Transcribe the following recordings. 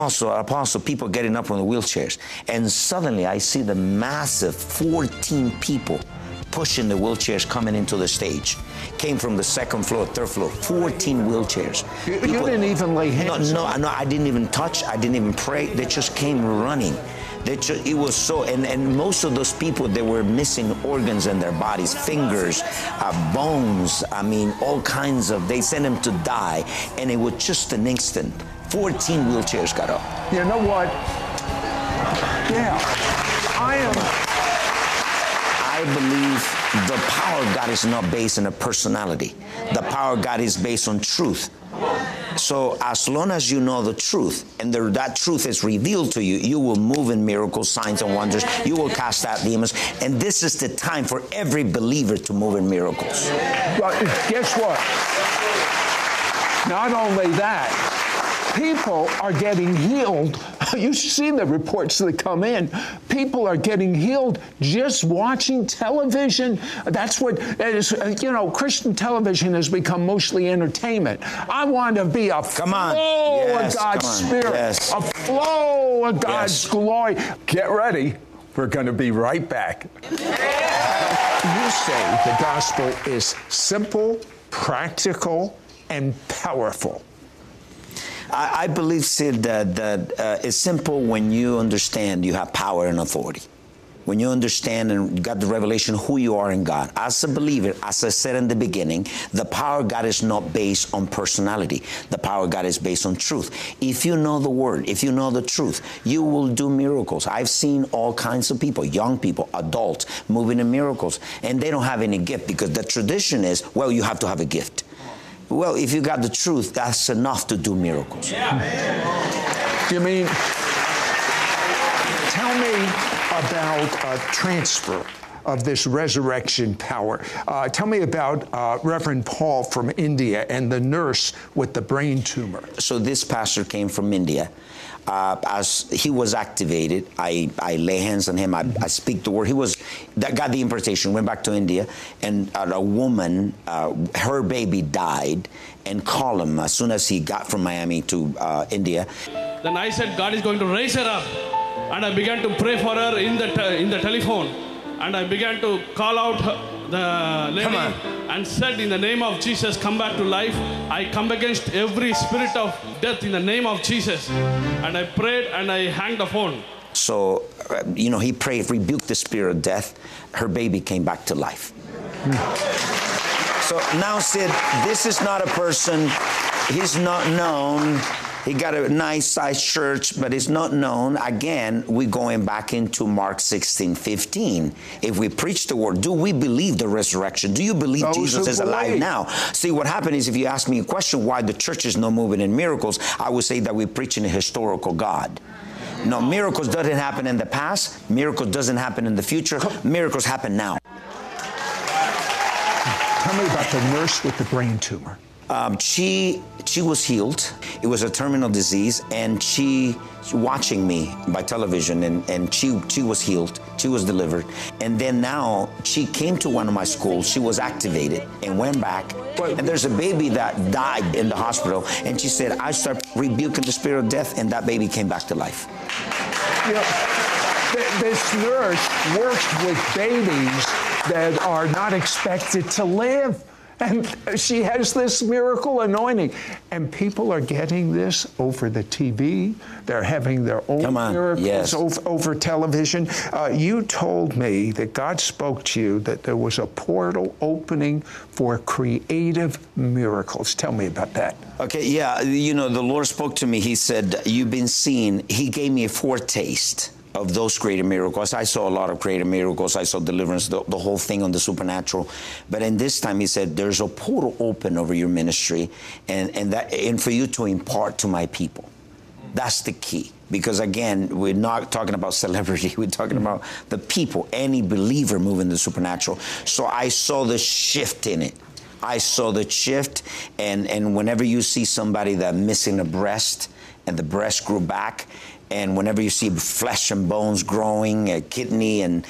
Apostle, people getting up on the wheelchairs. And suddenly I see the massive 14 people pushing the wheelchairs coming into the stage. Came from the second floor, third floor, 14 wheelchairs. You didn't even lay hands? No, I didn't even touch, I didn't even pray. They just came running. It was so, and most of those people, they were missing organs in their bodies, fingers, bones, I mean, all kinds of, they sent them to die, and it was just an instant. 14 wheelchairs got up. You know what? Yeah, I believe the power of God is not based on a personality. The power of God is based on truth. So as long as you know the truth, and that truth is revealed to you, you will move in miracles, signs, and wonders. You will cast out demons. And this is the time for every believer to move in miracles. But guess what? Not only that, people are getting healed. You see the reports that come in. People are getting healed just watching television. That's what it is. You know, Christian television has become mostly entertainment. I want to be a flow of God's Spirit, a flow of God's glory. Get ready. We're going to be right back. You say the gospel is simple, practical, and powerful. I believe, Sid, that it's simple when you understand you have power and authority. When you understand and got the revelation who you are in God. As a believer, as I said in the beginning, the power of God is not based on personality. The power of God is based on truth. If you know the Word, if you know the truth, you will do miracles. I've seen all kinds of people, young people, adults, moving in miracles, and they don't have any gift because the tradition is, well, you have to have a gift. Well, if you got the truth, that's enough to do miracles. You mean, tell me about transfer of this resurrection power. Tell me about Reverend Paul from India and the nurse with the brain tumor. So this pastor came from India. As he was activated, I lay hands on him, I speak the word. That got the impartation, went back to India, and a woman, her baby died, and called him as soon as he got from Miami to India. Then I said, God is going to raise her up. And I began to pray for her in the telephone. And I began to call out the lady and said, in the name of Jesus, come back to life. I come against every spirit of death in the name of Jesus. And I prayed and I hung the phone. So, he prayed, rebuked the spirit of death. Her baby came back to life. So now, Sid, this is not a person, he's not known. He got a nice sized church, but it's not known. Again, we're going back into Mark 16:15. If we preach the word, do we believe the resurrection? Do you believe Jesus is alive now? See, what happened is if you ask me a question why the church is not moving in miracles, I would say that we're preaching a historical God. No, miracles doesn't happen in the past. Miracles doesn't happen in the future. Miracles happen now. Tell me about the nurse with the brain tumor. She was healed. It was a terminal disease, and she watching me by television, and she was healed. She was delivered. And then now she came to one of my schools. She was activated and went back. And there's a baby that died in the hospital, and she said, I started rebuking the spirit of death, and that baby came back to life. You know, this nurse works with babies that are not expected to live. And she has this miracle anointing. And people are getting this over the TV. They're having their own miracles over television. You told me that God spoke to you that there was a portal opening for creative miracles. Tell me about that. Okay, yeah, the Lord spoke to me. He said, you've been seeing, he gave me a foretaste of those creative miracles. I saw a lot of creative miracles. I saw deliverance, the whole thing on the supernatural. But in this time, he said, there's a portal open over your ministry and for you to impart to my people. That's the key. Because again, we're not talking about celebrity. We're talking about the people, any believer moving the supernatural. So I saw the shift in it. I saw the shift. And whenever you see somebody that's missing a breast and the breast grew back, and whenever you see flesh and bones growing, a kidney, and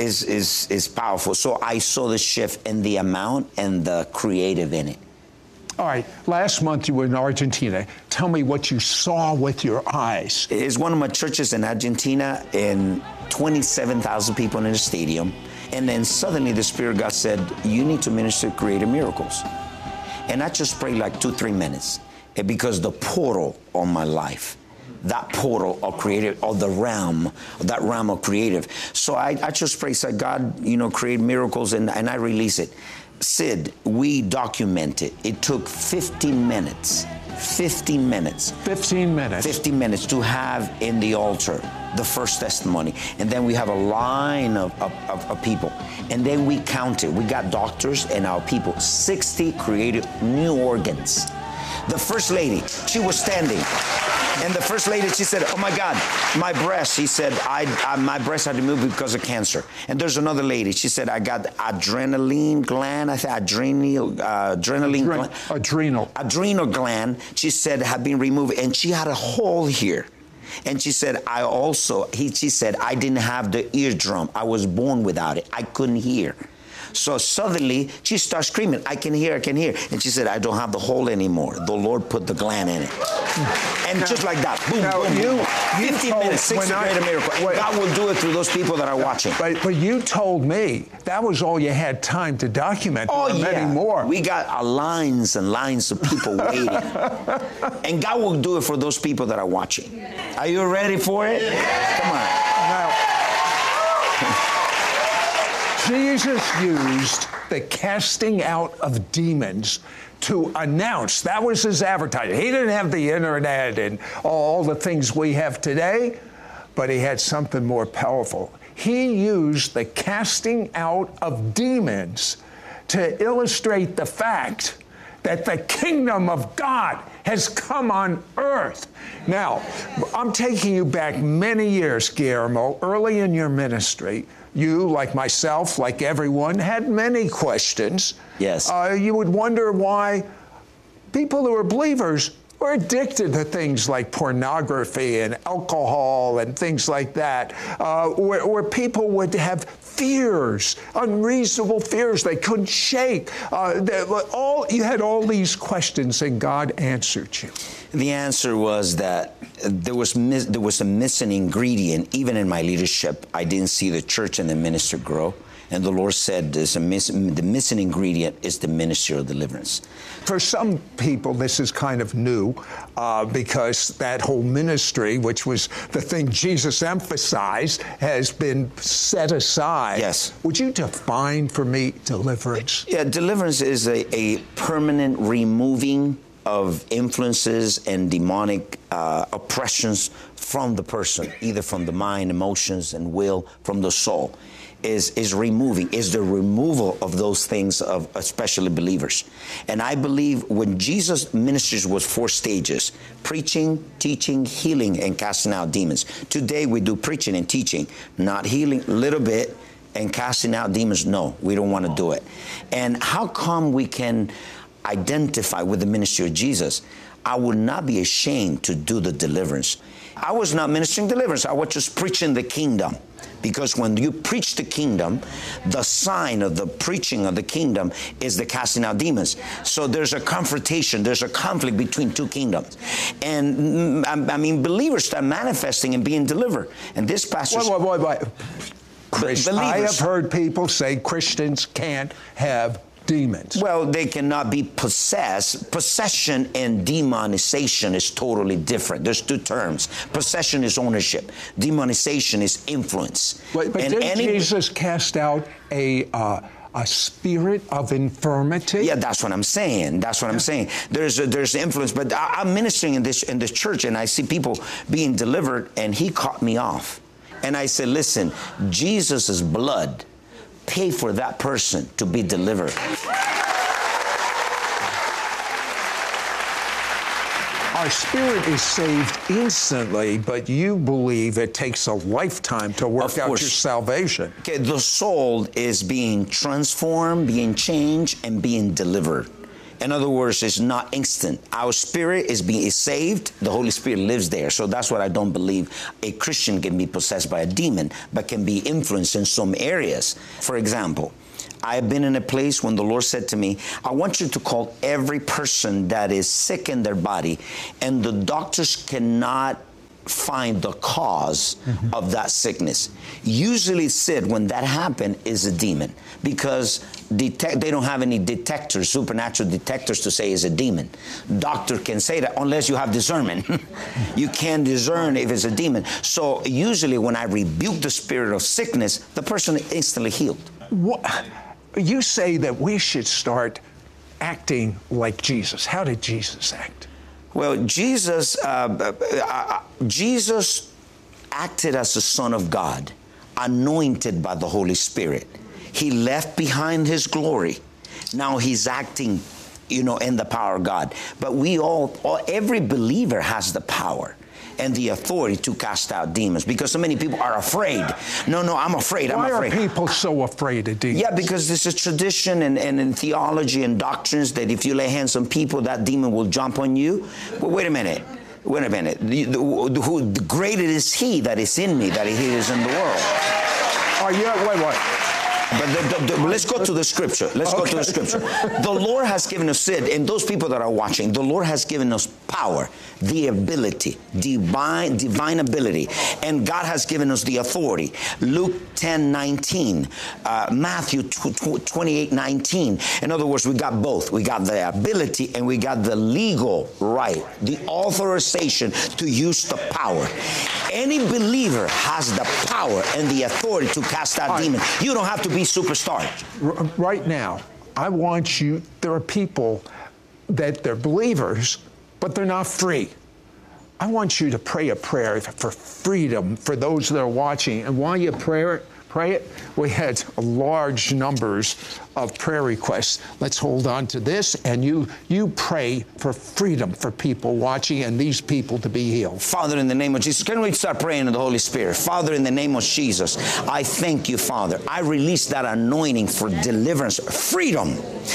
is powerful. So I saw the shift in the amount and the creative in it. All right, last month you were in Argentina. Tell me what you saw with your eyes. It's one of my churches in Argentina, and 27,000 people in the stadium. And then suddenly the Spirit of God said, you need to minister creative miracles. And I just prayed like 2-3 minutes. And because the portal on my life, that portal of creative, or the realm, that realm of creative. So I just pray, said, God, create miracles, and I release it. Sid, we document it. It took 15 minutes. 15 minutes. 15 minutes. 15 minutes to have in the altar the first testimony. And then we have a line of people. And then we counted. We got doctors and our people, 60 creative new organs. The first lady, she was standing. And the first lady, she said, oh my God, my breast. She said, my breast had to move because of cancer. And there's another lady. She said, I got adrenaline gland. I said adrenal gland. She said, had been removed. And she had a hole here. And she said, she said, I didn't have the eardrum. I was born without it. I couldn't hear. So suddenly, she starts screaming, I can hear. And she said, I don't have the hole anymore. The Lord put the gland in it. And just like that, boom, boom. 15 minutes, 60 greater miracle. God will do it through those people that are watching. But you told me that was all you had time to document. Oh, yeah. Many more. We got lines and lines of people waiting. And God will do it for those people that are watching. Are you ready for it? Come on. Now, Jesus used the casting out of demons to announce. That was his advertising. He didn't have the internet and all the things we have today, but he had something more powerful. He used the casting out of demons to illustrate the fact that the kingdom of God has come on earth. Now, I'm taking you back many years, Guillermo, early in your ministry. You, like myself, like everyone, had many questions. Yes. You would wonder why people who are believers were addicted to things like pornography and alcohol and things like that, where people would have fears, unreasonable fears they couldn't shake. You had all these questions, and God answered you. The answer was that there was a missing ingredient. Even in my leadership, I didn't see the church and the minister grow. And the Lord said the missing ingredient is the ministry of deliverance. For some people, this is kind of new because that whole ministry, which was the thing Jesus emphasized, has been set aside. Yes. Would you define for me deliverance? Yeah, deliverance is a permanent removing of influences and demonic oppressions from the person, either from the mind, emotions, and will, from the soul. Is the removal of those things of especially believers. And I believe when Jesus' ministry was 4 stages: preaching, teaching, healing, and casting out demons. Today we do preaching and teaching, not healing, a little bit, and casting out demons. No, we don't want to do it. And how come we can identify with the ministry of Jesus? I would not be ashamed to do the deliverance. I was not ministering deliverance. I was just preaching the kingdom. Because when you preach the kingdom, the sign of the preaching of the kingdom is the casting out demons. So there's a confrontation, there's a conflict between 2 kingdoms. And I mean, believers start manifesting and being delivered. And this pastor... Wait. I have heard people say Christians can't have demons. Well, they cannot be possessed. Possession and demonization is totally different. There's 2 terms. Possession is ownership. Demonization is influence. But didn't Jesus cast out a spirit of infirmity? Yeah, that's what I'm saying. There's influence. But I'm ministering in this church, and I see people being delivered, and he caught me off. And I said, listen, Jesus' blood pay for that person to be delivered. Our spirit is saved instantly, but you believe it takes a lifetime to work out your salvation. Okay, the soul is being transformed, being changed, and being delivered. In other words, it's not instant. Our spirit is saved. The Holy Spirit lives there. So that's what I don't believe. A Christian can be possessed by a demon, but can be influenced in some areas. For example, I have been in a place when the Lord said to me, I want you to call every person that is sick in their body, and the doctors cannot find the cause of that sickness. Usually, Sid, when that happens, is a demon, because they don't have any detectors, supernatural detectors, to say it's a demon. Doctor can say that unless you have discernment. You can't discern if it's a demon. So usually when I rebuke the spirit of sickness, the person is instantly healed. What? You say that we should start acting like Jesus. How did Jesus act? Well, Jesus acted as the Son of God, anointed by the Holy Spirit. He left behind his glory. Now he's acting, in the power of God. But every believer has the power and the authority to cast out demons, because so many people are afraid. No, I'm afraid. Why are people so afraid of demons? Yeah, because there's a tradition and in theology and doctrines that if you lay hands on people, that demon will jump on you. Well, wait a minute. The greater is he that is in me than he is in the world. Wait. But let's go to the scripture. Go to the scripture. The Lord has given us, Sid, and those people that are watching, the Lord has given us power, the ability, divine ability, and God has given us the authority. Luke 10:19, Matthew 28:19. In other words, we got both. We got the ability and we got the legal right, the authorization to use the power. Any believer has the power and the authority to cast out demons. You don't have to be superstar. Right now, I want you, there are people that they're believers, but they're not free. I want you to pray a prayer for freedom for those that are watching. And while you pray it, we had large numbers of prayer requests. Let's hold on to this, and you pray for freedom for people watching and these people to be healed. Father, in the name of Jesus, can we start praying in the Holy Spirit? Father, in the name of Jesus, I thank you, Father. I release that anointing for deliverance, freedom,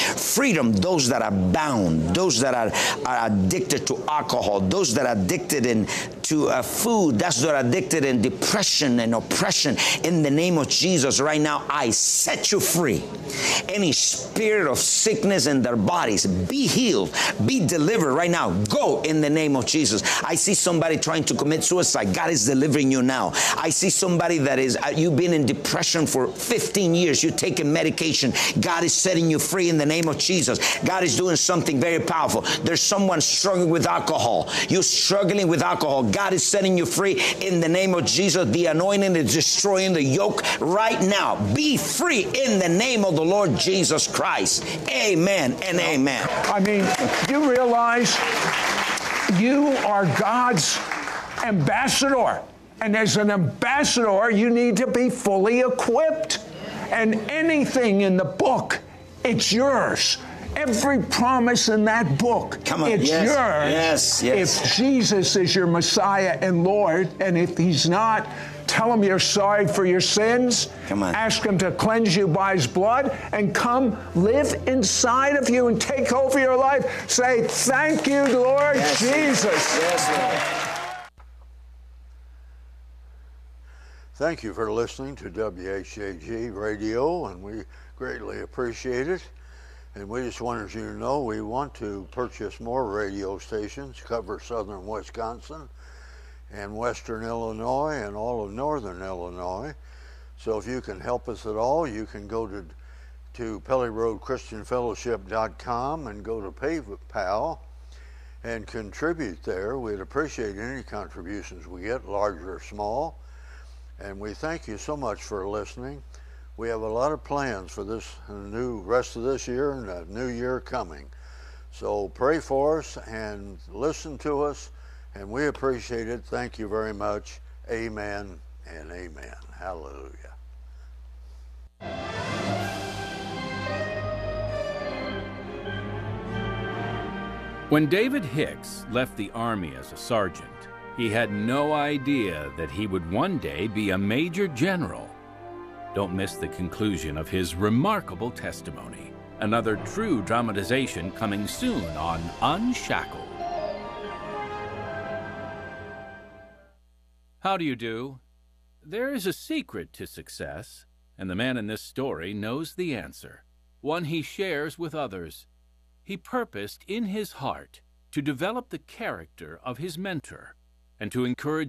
those that are bound, those that are addicted to alcohol, those that are addicted to food, those that are addicted in depression and oppression. In the name of Jesus, right now, I set you free. Any spirit of sickness in their bodies, be healed, be delivered right now. Go in the name of Jesus. I see somebody trying to commit suicide. God is delivering you now. I see somebody that is, you've been in depression for 15 years. You're taking medication. God is setting you free in the name of Jesus. God is doing something very powerful. There's someone struggling with alcohol. You're struggling with alcohol. God is setting you free in the name of Jesus. The anointing is destroying the yoke right now. Be free in the name of the Lord Jesus Christ. Amen and amen. I mean, you realize you are God's ambassador. And as an ambassador, you need to be fully equipped. And anything in the book, it's yours. Every promise in that book, it's yours. Yes. If Jesus is your Messiah and Lord, and if he's not, tell him you're sorry for your sins. Come on. Ask him to cleanse you by his blood and come live inside of you and take over your life. Say, thank you, Lord Jesus. Yes, Lord. Thank you for listening to WHAG Radio, and we greatly appreciate it. And we just wanted you to know we want to purchase more radio stations, cover southern Wisconsin and western Illinois and all of northern Illinois. So if you can help us at all, you can go to PellyRoadChristianFellowship.com and go to PayPal and contribute there. We'd appreciate any contributions we get, large or small. And we thank you so much for listening. We have a lot of plans for this new rest of this year and a new year coming. So pray for us and listen to us, and we appreciate it. Thank you very much. Amen and amen. Hallelujah. When David Hicks left the Army as a sergeant, he had no idea that he would one day be a major general. Don't miss the conclusion of his remarkable testimony. Another true dramatization coming soon on Unshackled. How do you do? There is a secret to success, And the man in this story knows the answer, one he shares with others. He purposed in his heart to develop the character of his mentor and to encourage